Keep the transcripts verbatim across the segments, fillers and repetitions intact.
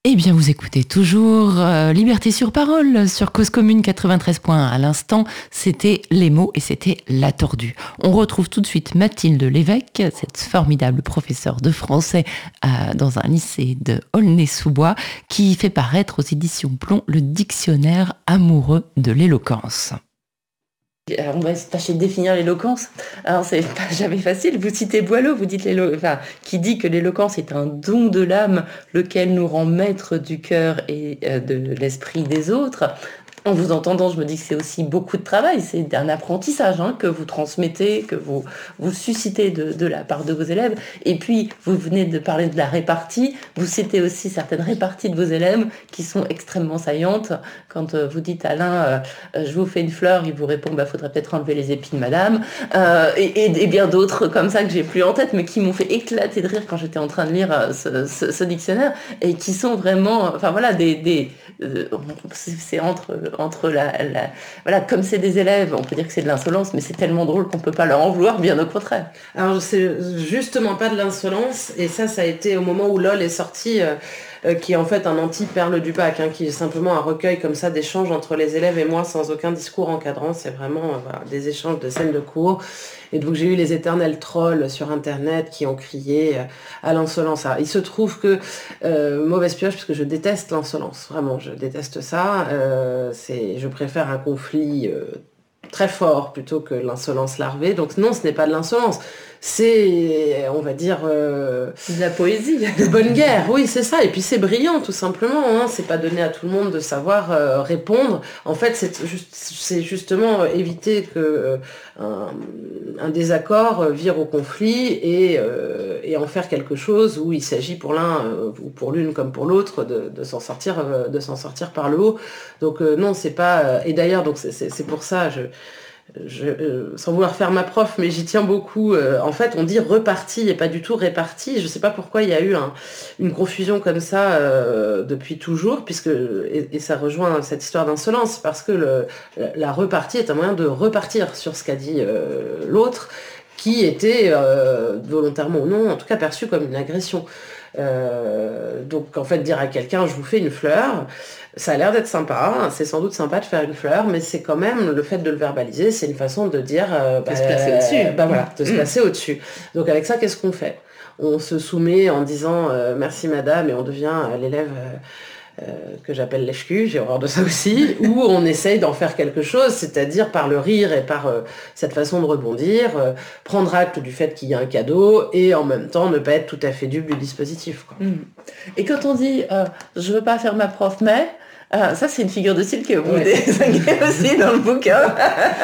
Eh bien, vous écoutez toujours euh, Liberté sur parole sur Cause Commune quatre-vingt-treize point un. À l'instant, c'était Les mots et c'était La Tordue. On retrouve tout de suite Mathilde Lévesque, cette formidable professeure de français euh, dans un lycée de Aulnay-sous-Bois, qui fait paraître aux éditions Plomb le dictionnaire amoureux de l'éloquence. Alors, on va tâcher de définir l'éloquence. Alors, c'est pas jamais facile. Vous citez Boileau, vous dites l'élo... enfin, qui dit que l'éloquence est un don de l'âme, lequel nous rend maître du cœur et euh, de l'esprit des autres. En vous entendant, je me dis que c'est aussi beaucoup de travail, c'est un apprentissage hein, que vous transmettez, que vous, vous suscitez de, de la part de vos élèves. Et puis, vous venez de parler de la répartie, vous citez aussi certaines réparties de vos élèves qui sont extrêmement saillantes. Quand euh, vous dites à l'un, euh, je vous fais une fleur, il vous répond, bah, faudrait peut-être enlever les épines, madame. Euh, et, et, et bien d'autres comme ça que j'ai plus en tête, mais qui m'ont fait éclater de rire quand j'étais en train de lire euh, ce, ce, ce dictionnaire, et qui sont vraiment, enfin voilà, des... des euh, c'est, c'est entre... entre la, la voilà, comme c'est des élèves, on peut dire que c'est de l'insolence, mais c'est tellement drôle qu'on peut pas leur en vouloir, bien au contraire. Alors c'est justement pas de l'insolence, et ça ça a été au moment où LOL est sorti, euh, euh, qui est en fait un anti-Perle du Bac, hein, qui est simplement un recueil comme ça d'échanges entre les élèves et moi sans aucun discours encadrant. C'est vraiment euh, voilà, des échanges de scènes de cours. Et donc j'ai eu les éternels trolls sur internet qui ont crié euh, à l'insolence. Alors, il se trouve que, euh, mauvaise pioche, parce que je déteste l'insolence, vraiment, je déteste ça. Euh, c'est, je préfère un conflit euh, très fort plutôt que l'insolence larvée. Donc non, ce n'est pas de l'insolence. C'est, on va dire... Euh, de la poésie. De bonne guerre, oui, c'est ça. Et puis c'est brillant, tout simplement. Hein. C'est pas donné à tout le monde de savoir euh, répondre. En fait, c'est, juste, c'est justement éviter que euh, un, un désaccord vire au conflit et, euh, et en faire quelque chose où il s'agit pour l'un euh, ou pour l'une comme pour l'autre de, de s'en sortir, euh, de s'en sortir par le haut. Donc euh, non, c'est pas. Euh, et d'ailleurs, donc c'est, c'est, c'est pour ça. Je, Je, euh, sans vouloir faire ma prof, mais j'y tiens beaucoup. Euh, en fait, on dit reparti et pas du tout réparti. Je ne sais pas pourquoi il y a eu un, une confusion comme ça euh, depuis toujours, puisque et, et ça rejoint cette histoire d'insolence, parce que le, la, la repartie est un moyen de repartir sur ce qu'a dit euh, l'autre, qui était euh, volontairement ou non, en tout cas perçu comme une agression. Euh, donc en fait dire à quelqu'un je vous fais une fleur, ça a l'air d'être sympa, c'est sans doute sympa de faire une fleur, mais c'est quand même le fait de le verbaliser, c'est une façon de dire euh, bah, de se placer au-dessus. Bah voilà, de se placer mmh. au-dessus. Donc avec ça, qu'est-ce qu'on fait? On se soumet en disant euh, merci madame et on devient euh, l'élève euh, Euh, que j'appelle lèche-cul, j'ai horreur de ça aussi, où on essaye d'en faire quelque chose, c'est-à-dire par le rire et par euh, cette façon de rebondir, euh, prendre acte du fait qu'il y a un cadeau et en même temps ne pas être tout à fait dupe du dispositif. Quoi. Mmh. Et quand on dit euh, je veux pas faire ma prof mais, euh, ça c'est une figure de style que vous ouais. désinguez aussi dans le bouquin.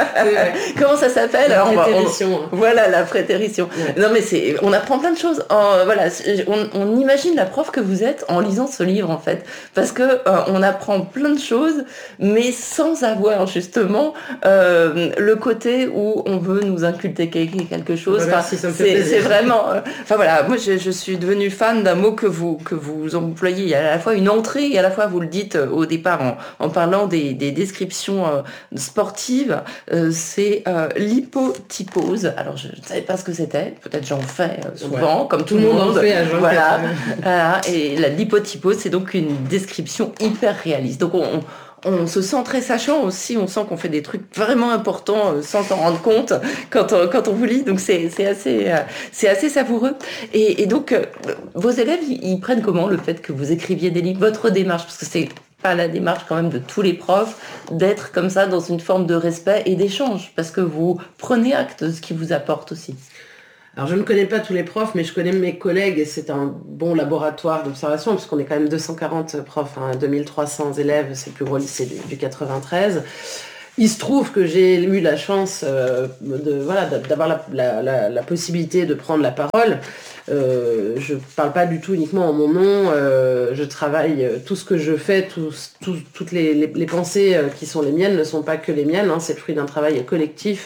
Comment ça s'appelle? La prétérition. On, voilà, la prétérition. Ouais. Non mais c'est, on apprend plein de choses. En, voilà, on, on imagine la prof que vous êtes en lisant ce livre en fait, parce que euh, on apprend plein de choses, mais sans avoir justement euh, le côté où on veut nous inculter quelque chose. Voilà, enfin, si ça me fait c'est, plaisir. c'est vraiment. Euh, enfin voilà, moi je, je suis devenue fan d'un mot que vous que vous employez. Il y a à la fois une entrée et à la fois vous le dites au départ en, en parlant des, des descriptions euh, sportives. Euh, c'est euh, l'hypotypose. Alors je ne savais pas ce que c'était. Peut-être j'en fais euh, souvent, ouais. comme tout, tout le monde. En fait, voilà. voilà. Et la l'hypotypose, c'est donc une description hyper réaliste. Donc on, on on se sent très sachant aussi, on sent qu'on fait des trucs vraiment importants euh, sans s'en rendre compte quand on, quand on vous lit, donc c'est, c'est, assez, euh, c'est assez savoureux. Et, et donc, euh, vos élèves, ils, ils prennent comment le fait que vous écriviez des livres, votre démarche, parce que c'est pas la démarche quand même de tous les profs, d'être comme ça dans une forme de respect et d'échange, parce que vous prenez acte de ce qui vous apporte aussi. Alors je ne connais pas tous les profs, mais je connais mes collègues et c'est un bon laboratoire d'observation parce qu'on est quand même deux cent quarante profs, hein, deux mille trois cents élèves, c'est le plus gros lycée du, du quatre-vingt-treize. Il se trouve que j'ai eu la chance euh, de, voilà, d'avoir la, la, la, la possibilité de prendre la parole. Euh, je ne parle pas du tout uniquement en mon nom, euh, je travaille, tout ce que je fais, tout, tout, toutes les, les, les pensées qui sont les miennes ne sont pas que les miennes, hein, c'est le fruit d'un travail collectif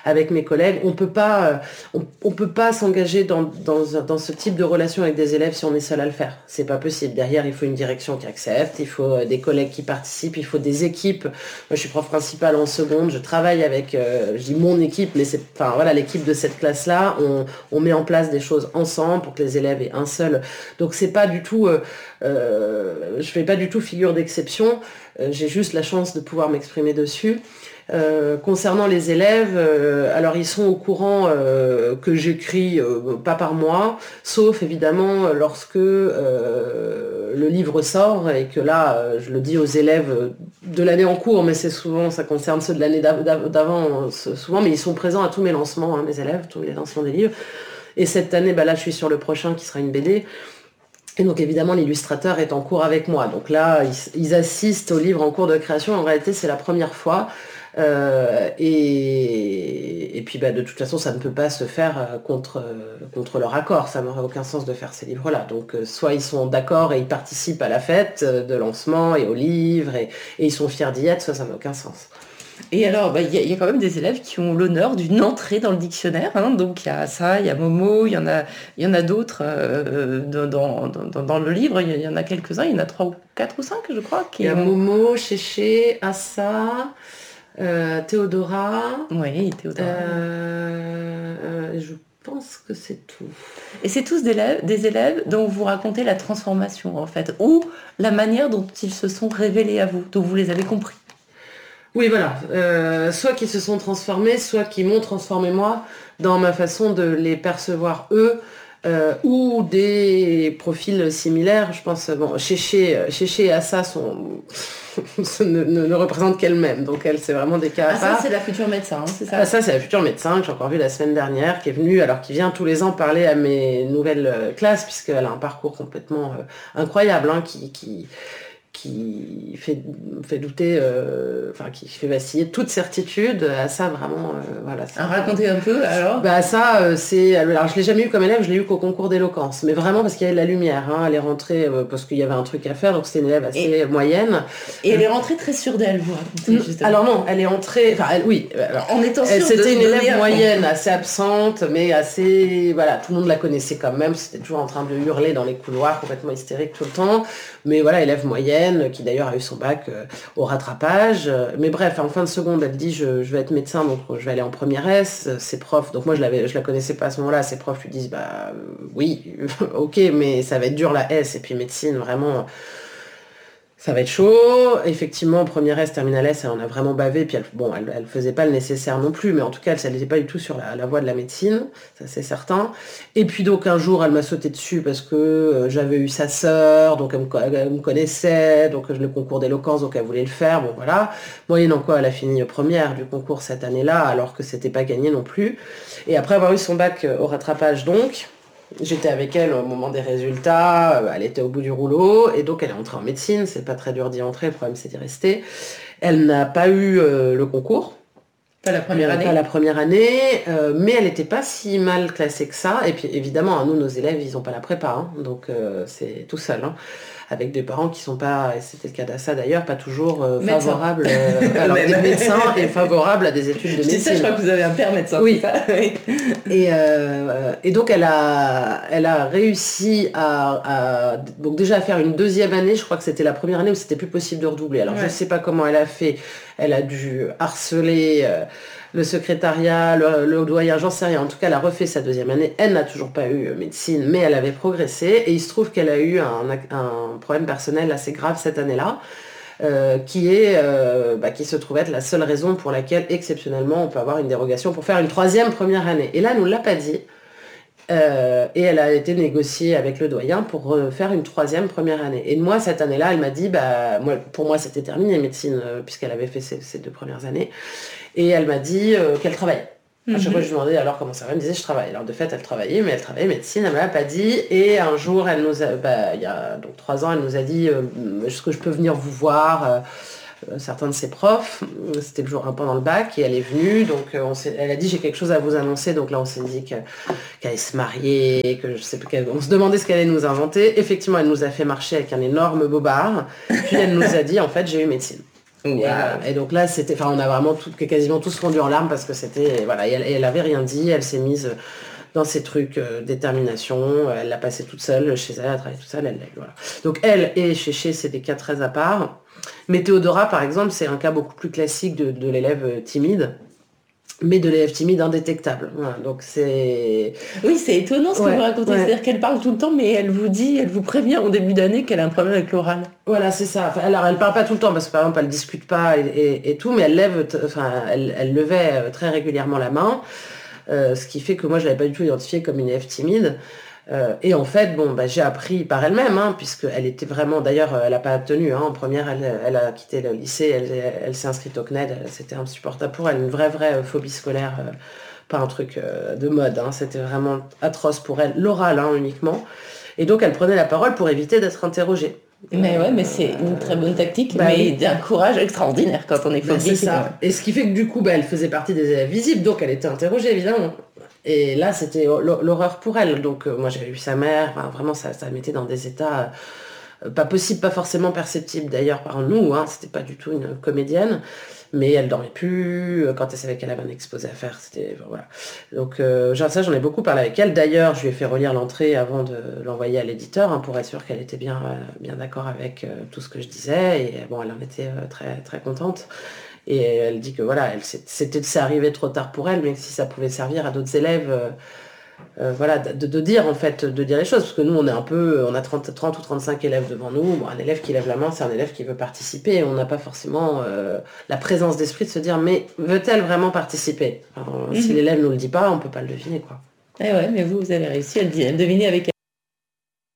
avec mes collègues. On peut pas, on, on peut pas s'engager dans, dans, dans ce type de relation avec des élèves si on est seul à le faire. C'est pas possible. Derrière, il faut une direction qui accepte, il faut des collègues qui participent, il faut des équipes. Moi, je suis prof principale en seconde, je travaille avec, euh, je dis mon équipe, mais c'est, enfin voilà, l'équipe de cette classe-là. On, on met en place des choses ensemble pour que les élèves aient un seul. Donc c'est pas du tout, euh, euh, je fais pas du tout figure d'exception. Euh, j'ai juste la chance de pouvoir m'exprimer dessus. Euh, concernant les élèves, euh, alors ils sont au courant euh, que j'écris euh, pas par mois, sauf évidemment lorsque euh, le livre sort et que là, euh, je le dis aux élèves de l'année en cours, mais c'est souvent, ça concerne ceux de l'année d'avant, souvent, mais ils sont présents à tous mes lancements, hein, mes élèves, tous les lancements des livres. Et cette année, bah là, je suis sur le prochain qui sera une B D. Et donc évidemment l'illustrateur est en cours avec moi. Donc là, ils, ils assistent au livre en cours de création. En réalité, c'est la première fois. Euh, et, et puis bah, de toute façon, ça ne peut pas se faire contre, contre leur accord. Ça n'aurait aucun sens de faire ces livres-là. Donc euh, soit ils sont d'accord et ils participent à la fête de lancement et au livre et, et ils sont fiers d'y être, soit ça n'a aucun sens. Et alors, il bah, y, y a quand même des élèves qui ont l'honneur d'une entrée dans le dictionnaire. Hein, donc il y a ça, il y a Momo, il y en a, il y en a d'autres euh, dans, dans, dans, dans le livre. Il y, y en a quelques-uns, il y en a trois ou quatre ou cinq, je crois. Il y a ont... Momo, Chéché, Assa, euh, Théodora. Oui, Théodora. Euh, euh, je pense que c'est tout. Et c'est tous des élèves, des élèves dont vous racontez la transformation, en fait, ou la manière dont ils se sont révélés à vous, dont vous les avez compris. Oui, voilà. Euh, soit qu'ils se sont transformés, soit qu'ils m'ont transformé moi dans ma façon de les percevoir eux, euh, ou des profils similaires. Je pense, bon, Chéché, Chéché et Assa sont, ne, ne, ne représentent qu'elles-mêmes. Donc elle, c'est vraiment des cas à part. Assa, c'est la future médecin, hein, c'est ça. Assa, c'est la future médecin que j'ai encore vue la semaine dernière, qui est venue, alors qui vient tous les ans parler à mes nouvelles classes, puisqu'elle a un parcours complètement euh, incroyable, hein, qui... qui qui fait, fait douter, euh, enfin qui fait vaciller toute certitude. À ça vraiment, euh, voilà. À raconter un peu alors. Bah ça, euh, c'est, alors je l'ai jamais eu comme élève, je l'ai eu qu'au concours d'éloquence, mais vraiment parce qu'il y avait de la lumière. Hein, elle est rentrée euh, parce qu'il y avait un truc à faire, donc c'était une élève assez et, moyenne. Et elle est rentrée très sûre d'elle, vous racontez justement. Alors non, elle est entrée, enfin elle, oui. Alors, en étant sûre. C'était une élève moyenne, assez absente, mais assez, voilà, tout le monde la connaissait quand même. C'était toujours en train de hurler dans les couloirs, complètement hystérique tout le temps. Mais voilà, élève moyenne, qui d'ailleurs a eu son bac euh, au rattrapage. Mais bref, en fin de seconde, elle dit je, je vais être médecin, donc je vais aller en première S. Ses profs, donc moi je l'avais, je la connaissais pas à ce moment-là, ses profs lui disent bah euh, oui, ok, mais ça va être dur la S, et puis médecine, vraiment... Ça va être chaud. Effectivement, première S, terminale S, elle en a vraiment bavé. Puis elle, bon, elle, elle faisait pas le nécessaire non plus, mais en tout cas, elle n'était pas du tout sur la, la voie de la médecine, ça c'est certain. Et puis donc un jour, elle m'a sauté dessus parce que euh, j'avais eu sa sœur, donc elle me, elle me connaissait, donc le concours d'éloquence, donc elle voulait le faire. Bon voilà. Moyennant quoi, elle a fini première du concours cette année-là, alors que c'était pas gagné non plus. Et après avoir eu son bac au rattrapage, donc. J'étais avec elle au moment des résultats, elle était au bout du rouleau, et donc elle est entrée en médecine, c'est pas très dur d'y entrer, le problème c'est d'y rester. Elle n'a pas eu euh, le concours. Pas la première année. Pas la première année, euh, mais elle n'était pas si mal classée que ça, et puis évidemment, nous, nos élèves, ils n'ont pas la prépa, hein, donc euh, c'est tout seul, hein, avec des parents qui sont pas, et c'était le cas d'Assa d'ailleurs, pas toujours euh, favorables, euh, alors des médecins et favorables à des études de médecine. C'est ça, je crois que vous avez un père médecin. Oui. et, euh, et donc elle a, elle a réussi à, à, donc déjà à faire une deuxième année, je crois que c'était la première année où c'était plus possible de redoubler. Alors ouais. Je ne sais pas comment elle a fait, elle a dû harceler euh, le secrétariat, le, le doyen, j'en sais rien. En tout cas, elle a refait sa deuxième année. Elle n'a toujours pas eu médecine, mais elle avait progressé. Et il se trouve qu'elle a eu un, un problème personnel assez grave cette année-là, euh, qui est, euh, bah, qui se trouve être la seule raison pour laquelle, exceptionnellement, on peut avoir une dérogation pour faire une troisième première année. Et là, elle nous l'a pas dit. Euh, et elle a été négociée avec le doyen pour euh, faire une troisième première année. Et moi, cette année-là, elle m'a dit, bah, moi, pour moi, c'était terminé, médecine, euh, puisqu'elle avait fait ses, ses deux premières années. Et elle m'a dit euh, qu'elle travaillait. Mm-hmm. À chaque fois, je lui demandais alors comment ça va, elle me disait, je travaille. Alors, de fait, elle travaillait, mais elle travaillait médecine, elle ne me l'a pas dit. Et un jour, elle nous a, bah, il y a donc trois ans, elle nous a dit, euh, est-ce que je peux venir vous voir euh, certains de ses profs, c'était le jour un pendant le bac, et elle est venue, donc on s'est, elle a dit j'ai quelque chose à vous annoncer, donc là on s'est dit que, qu'elle allait se marier, que je sais plus, on se demandait ce qu'elle allait nous inventer. Effectivement, elle nous a fait marcher avec un énorme bobard, puis elle nous a dit en fait j'ai eu médecine. Voilà. Et donc là, c'était, enfin, on a vraiment tout, quasiment tous fondu en larmes parce que c'était, voilà, et elle, et elle avait rien dit, elle s'est mise dans ses trucs, euh, détermination, elle l'a passé toute seule chez elle, elle travaillé toute seule, elle, voilà. Donc elle et Chéché, c'est des cas très à part. Mais Théodora, par exemple, c'est un cas beaucoup plus classique de, de l'élève timide. Mais de l'élève timide indétectable. Voilà, donc c'est... Oui, c'est étonnant ce ouais, que vous racontez. Ouais. C'est-à-dire qu'elle parle tout le temps, mais elle vous dit, elle vous prévient en début d'année qu'elle a un problème avec l'oral. Voilà, c'est ça. Enfin, alors, elle parle pas tout le temps, parce que par exemple, elle discute pas et, et, et tout, mais elle lève, enfin, elle, elle levait très régulièrement la main, euh, ce qui fait que moi, je l'avais pas du tout identifiée comme une élève timide. Euh, et en fait, bon, bah, j'ai appris par elle-même, hein, puisqu'elle était vraiment, d'ailleurs, elle n'a pas tenu, hein, en première, elle, elle a quitté le lycée, elle, elle, elle s'est inscrite au C N E D, c'était insupportable pour elle, une vraie, vraie phobie scolaire, euh, pas un truc euh, de mode, hein, c'était vraiment atroce pour elle, l'oral hein, uniquement. Et donc, elle prenait la parole pour éviter d'être interrogée. Mais ouais, mais c'est une très bonne tactique, bah, mais oui. d'un courage extraordinaire quand on est phobie. Bah, c'est ça. Et ce qui fait que du coup, bah, elle faisait partie des élèves visibles, donc elle était interrogée, évidemment. Et là, c'était l'horreur pour elle. Donc, euh, moi, j'avais vu sa mère. Enfin, vraiment, ça, ça mettait dans des états euh, pas possibles, pas forcément perceptibles d'ailleurs par nous. Hein. C'était pas du tout une comédienne. Mais elle dormait plus. Quand elle savait qu'elle avait un exposé à faire, c'était... Voilà. Donc, euh, genre, ça, j'en ai beaucoup parlé avec elle. D'ailleurs, je lui ai fait relire l'entrée avant de l'envoyer à l'éditeur hein, pour être sûre qu'elle était bien, euh, bien d'accord avec euh, tout ce que je disais. Et bon, elle en était euh, très, très contente. Et elle dit que voilà, elle, c'était, c'est arrivé trop tard pour elle, mais si ça pouvait servir à d'autres élèves, euh, euh, voilà, de, de dire en fait, de dire les choses, parce que nous on est un peu, on a trente, trente ou trente-cinq élèves devant nous, bon, un élève qui lève la main, c'est un élève qui veut participer, on n'a pas forcément euh, la présence d'esprit de se dire, mais veut-elle vraiment participer? Alors, mm-hmm. Si l'élève nous le dit pas, on peut pas le deviner, quoi. Eh ouais, mais vous, vous avez réussi à le deviner avec elle.